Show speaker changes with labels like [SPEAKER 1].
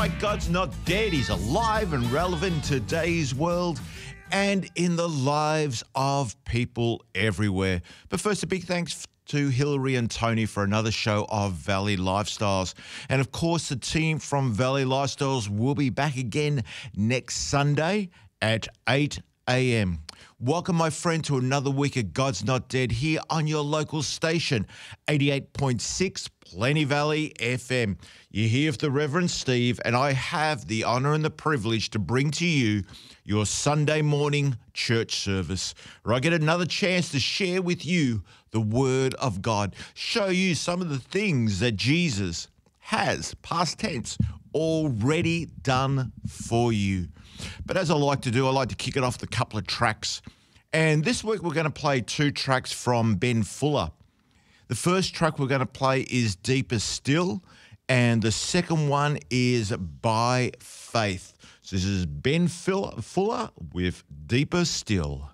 [SPEAKER 1] God's not dead. He's alive and relevant in today's world and in the lives of people everywhere. But first, a big thanks to Hillary and Tony for another show of Valley Lifestyles. And of course, the team from Valley Lifestyles will be back again next Sunday at 8 a.m. Welcome, my friend, to another week of God's Not Dead here on your local station, 88.6 Plenty Valley FM. You're here with the Reverend Steve, and I have the honour and the privilege to bring to you your Sunday morning church service, where I get another chance to share with you the Word of God, show you some of the things that Jesus has, past tense, already done for you. But as I like to do, I like to kick it off with a couple of tracks. And this week we're going to play two tracks from Ben Fuller. The first track we're going to play is Deeper Still, and the second one is By Faith. So this is Ben Fuller with Deeper Still.